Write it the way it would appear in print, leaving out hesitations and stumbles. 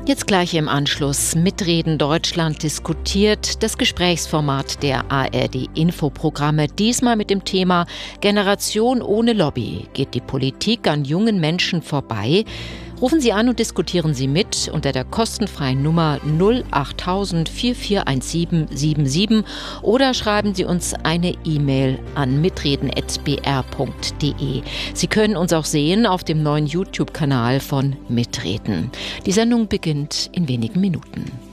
Jetzt gleich im Anschluss. Mitreden Deutschland diskutiert, das Gesprächsformat der ARD-Infoprogramme. Diesmal mit dem Thema Generation ohne Lobby. Geht die Politik an jungen Menschen vorbei? Rufen Sie an und diskutieren Sie mit unter der kostenfreien Nummer 08000 441777 oder schreiben Sie uns eine E-Mail an mitreden@br.de. Sie können uns auch sehen auf dem neuen YouTube-Kanal von Mitreden. Die Sendung beginnt in wenigen Minuten.